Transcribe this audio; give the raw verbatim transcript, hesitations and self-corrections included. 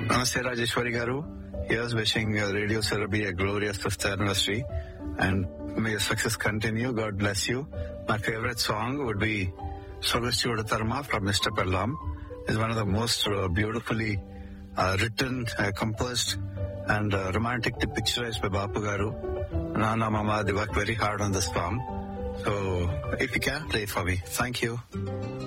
Namaste, Rajeshwari Garu. Here's wishing uh, Radio Surabhi a glorious fifth anniversary, and may your success continue. God bless you. My favorite song would be Sogasti Udatarma from Mister Pellam. It's one of the most uh, beautifully uh, written, uh, composed, and uh, romantically picturized by Bapu Garu. Nana Mama, they worked very hard on this song. So, if you can, play it for me. Thank you.